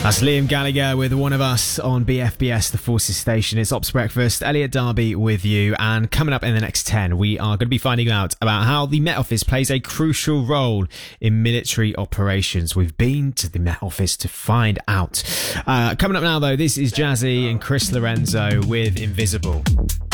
That's Liam Gallagher with One of Us on BFBS, the Forces Station. It's Ops Breakfast, Elliot Darby with you, and coming up in the next 10, we are going to be finding out about how the Met Office plays a crucial role in military operations. We've been to the Met Office to find out. Coming up now, though, this is Jazzy and Chris Lorenzo with Invisible.